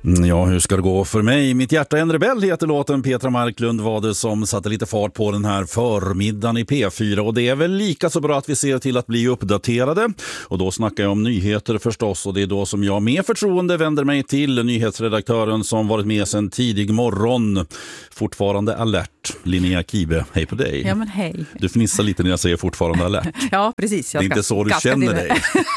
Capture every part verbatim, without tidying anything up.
Ja, hur ska det gå för mig? Mitt hjärta är en rebell heter låten. Petra Marklund var det som satte lite fart på den här förmiddagen i P fyra. Och det är väl lika så bra att vi ser till att bli uppdaterade. Och då snackar jag om nyheter förstås. Och det är då som jag med förtroende vänder mig till nyhetsredaktören som varit med sedan tidig morgon. Fortfarande alert. Linnea Kibe, hej på dig. Ja men hej. Du fnissar lite när jag säger fortfarande alert. Ja precis. Jag det är inte så du känner dig.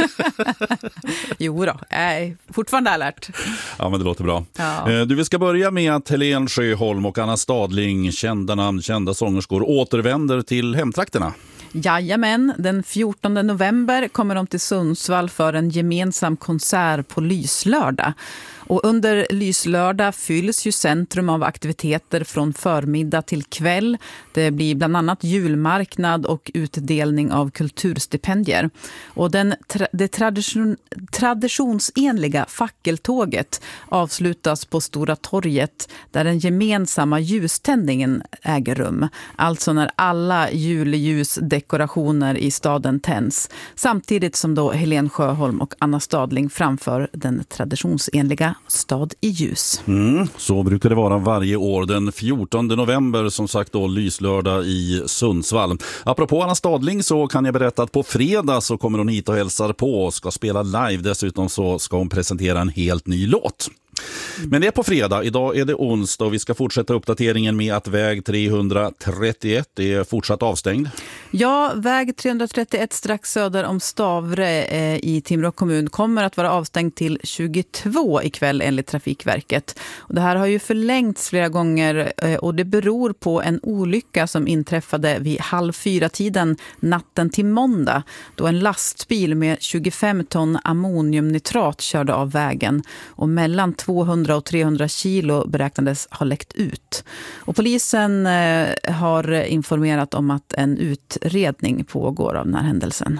Jo då, jag är fortfarande alert. Ja men det låter bra. Ja. Du, vi ska börja med att Helen Sjöholm och Anna Stadling, kända namn, kända sångerskor, återvänder till hemtrakterna. Jajamän, den fjortonde november kommer de till Sundsvall för en gemensam konsert på Lyslördag. Och under Lyslördag fylls ju centrum av aktiviteter från förmiddag till kväll. Det blir bland annat julmarknad och utdelning av kulturstipendier. Och den tra- det tradition- traditionsenliga fackeltåget avslutas på Stora torget där den gemensamma ljuständningen äger rum. Alltså när alla julljusdekorationer i staden tänds. Samtidigt som då Helen Sjöholm och Anna Stadling framför den traditionsenliga Stad i ljus. Mm, så brukar det vara varje år den fjortonde november, som sagt då Lyslördag i Sundsvall. Apropå Anna Stadling så kan jag berätta att på fredag så kommer hon hit och hälsar på och ska spela live. Dessutom så ska hon presentera en helt ny låt. Men det är på fredag, idag är det onsdag och vi ska fortsätta uppdateringen med att väg trehundratrettioett är fortsatt avstängd. Ja, väg trehundratrettioett strax söder om Stavre eh, i Timrå kommun kommer att vara avstängd till tjugotvå ikväll enligt Trafikverket. Och det här har ju förlängts flera gånger eh, och det beror på en olycka som inträffade vid halv fyra tiden natten till måndag då en lastbil med tjugofem ton ammoniumnitrat körde av vägen och mellan tvåhundra och trehundra kilo beräknades ha läckt ut. Och polisen eh, har informerat om att en utredning pågår av den här händelsen.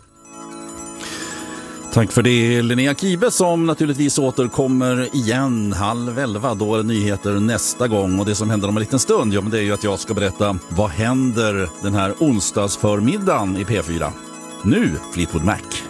Tack för det, Linnea Kibe, som naturligtvis återkommer igen halv elva. Då är det nyheter nästa gång och det som händer om en liten stund, ja, men det är ju att jag ska berätta vad händer den här onsdagsförmiddagen i P fyra. Nu Fleetwood Mac.